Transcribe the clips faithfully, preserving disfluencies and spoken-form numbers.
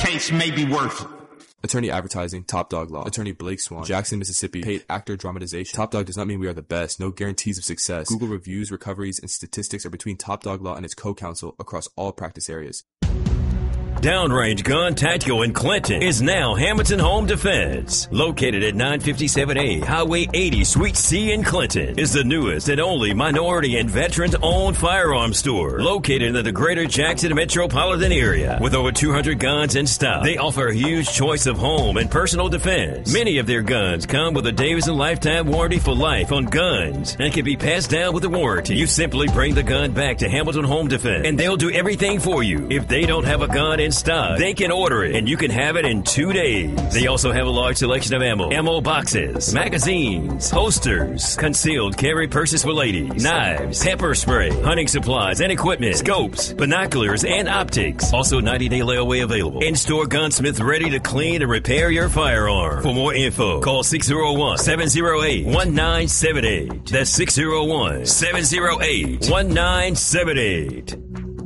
case may be worth. Attorney Advertising, Top Dog Law. Attorney Blake Swan, Jackson, Mississippi. Paid actor dramatization. Top Dog does not mean we are the best. No guarantees of success. Google reviews, recoveries, and statistics are between Top Dog Law and its co-counsel across all practice areas. Downrange Gun Tactical in Clinton is now Hamilton Home Defense. Located at nine fifty-seven A Highway eighty, Suite C in Clinton, is the newest and only minority and veterans-owned firearms store located in the greater Jackson metropolitan area. With over two hundred guns in stock, they offer a huge choice of home and personal defense. Many of their guns come with a Davidson lifetime warranty for life on guns and can be passed down with a warranty. You simply bring the gun back to Hamilton Home Defense and they'll do everything for you. If they don't have a gun in stock, they can order it and you can have it in two days. They also have a large selection of ammo, ammo boxes, magazines, holsters, concealed carry purses for ladies, knives, pepper spray, hunting supplies and equipment, scopes, binoculars, and optics. Also ninety day layaway available. In-store gunsmith ready to clean and repair your firearm. For more info, call six oh one, seven oh eight, one nine seven eight. That's six oh one, seven oh eight, one nine seven eight.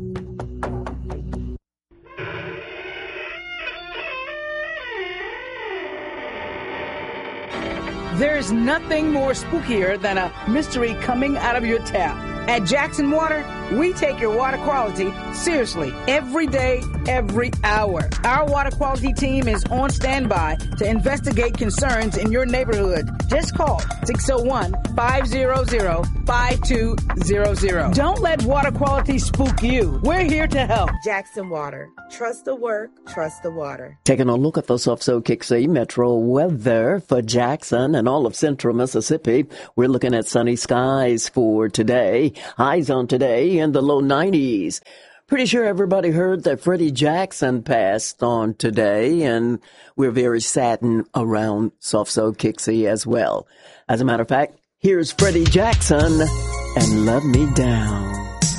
There's nothing more spookier than a mystery coming out of your tap. At Jackson Water, we take your water quality seriously every day, every hour. Our water quality team is on standby to investigate concerns in your neighborhood. Just call six oh one, five hundred, five two hundred. Don't let water quality spook you. We're here to help. Jackson Water. Trust the work, trust the water. Taking a look at the Suffolk-Kixie metro weather for Jackson and all of central Mississippi. We're looking at sunny skies for today. Highs on today in the low nineties. Pretty sure everybody heard that Freddie Jackson passed on today, and we're very saddened around Suffolk-Kixie as well. As a matter of fact, here's Freddie Jackson and Love Me Down.